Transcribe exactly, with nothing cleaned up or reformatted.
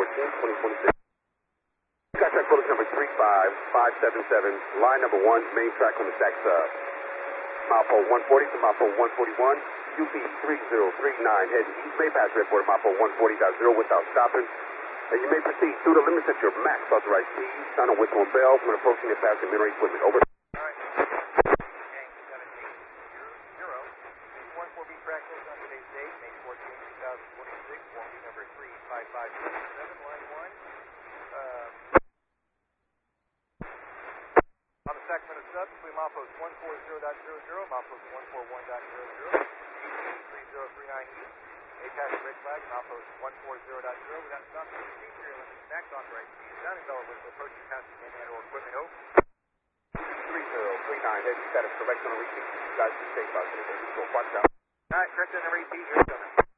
thirteenth, twenty twenty-six. Contact bullet number three five five seven seven, line number one, main track on the stack sub. Milepost one forty to Milepost one forty-one, U P three zero three nine, heading east, may pass report Milepost one forty point zero without stopping. And you may proceed through the limits at your max authorized speed. Sound a whistle and bell when approaching and passing mineral equipment. Over. All right. Gang seventeen zero. one four B track close on today's date, May fourteenth, twenty twenty-six. Warning number three five five seven seven, line one. Uh, on the segment of sub between Milepost one forty point zero zero, Milepost one forty-one point zero zero, U P three zero three nine east. A passing red flag, Milepost one forty point zero, without stopping to proceed through your limits, max authorized speed. Sounding bell whistle approaching passing in and or equipment. Over. three zero three nine, heading status correct on a repeat. You guys be safe out there. Go watch out. All right, correct on the repeat. Here we go now.